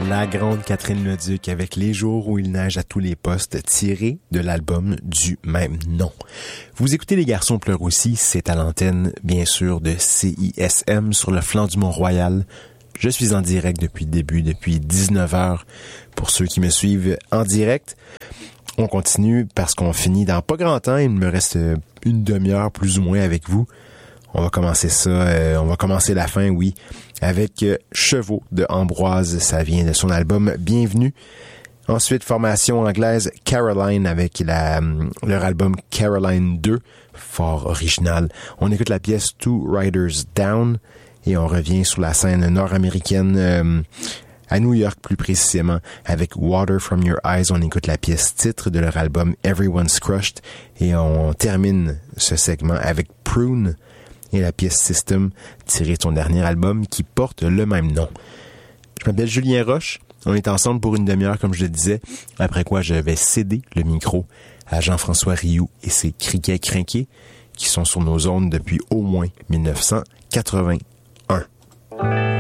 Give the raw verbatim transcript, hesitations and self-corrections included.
La grande Catherine Leduc avec Les jours où il neige à tous les postes, tiré de l'album du même nom. Vous écoutez Les garçons pleurent aussi, c'est à l'antenne, bien sûr, de C I S M sur le flanc du Mont-Royal. Je suis en direct depuis le début, depuis dix-neuf heures. Pour ceux qui me suivent en direct, on continue parce qu'on finit dans pas grand temps. Il me reste une demi-heure plus ou moins avec vous. On va commencer ça, euh, on va commencer la fin, oui, avec euh, Chevaux de Ambroise. Ça vient de son album Bienvenue. Ensuite, formation anglaise Caroline avec la, leur album Caroline deux, fort original. On écoute la pièce Two Riders Down et on revient sur la scène nord-américaine euh, à New York plus précisément avec Water From Your Eyes. On écoute la pièce titre de leur album Everyone's Crushed et on termine ce segment avec Prune et la pièce System, tirée de son dernier album qui porte le même nom. Je m'appelle Julien Roche. On est ensemble pour une demi-heure, comme je le disais, après quoi je vais céder le micro à Jean-François Rioux et ses Criquets Crinqués, qui sont sur nos ondes depuis au moins dix-neuf cent quatre-vingt-un.